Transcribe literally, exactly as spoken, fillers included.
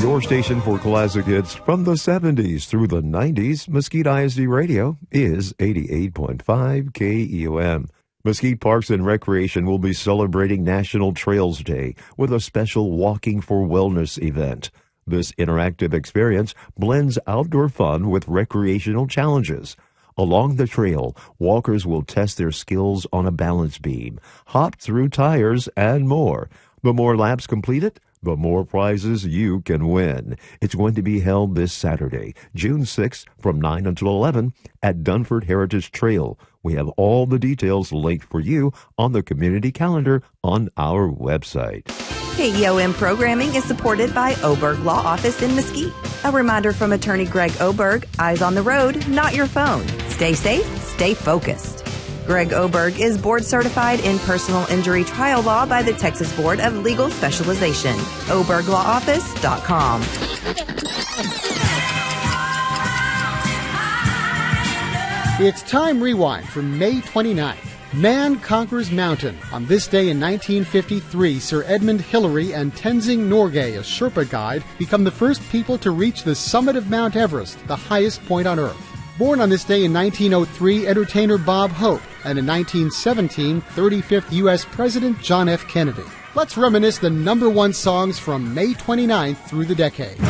Your station for classic hits from the seventies through the nineties, Mesquite I S D Radio is eighty-eight point five K E O M. Mesquite Parks and Recreation will be celebrating National Trails Day with a special Walking for Wellness event. This interactive experience blends outdoor fun with recreational challenges. Along the trail, walkers will test their skills on a balance beam, hop through tires, and more. The more laps completed, the more prizes you can win. It's going to be held this Saturday, June sixth, from nine until eleven at Dunford Heritage Trail. We have all the details linked for you on the community calendar on our website. K E O M programming is supported by Oberg Law Office in Mesquite. A reminder from attorney Greg Oberg, eyes on the road, not your phone. Stay safe, stay focused. Greg Oberg is board certified in personal injury trial law by the Texas Board of Legal Specialization. oberg law office dot com. It's Time Rewind for May twenty-ninth. Man conquers mountain. On this day in nineteen fifty-three, Sir Edmund Hillary and Tenzing Norgay, a Sherpa guide, become the first people to reach the summit of Mount Everest, the highest point on Earth. Born on this day in nineteen oh three, entertainer Bob Hope, and in nineteen seventeen, thirty-fifth U S President John F. Kennedy. Let's reminisce the number one songs from May twenty-ninth through the decade.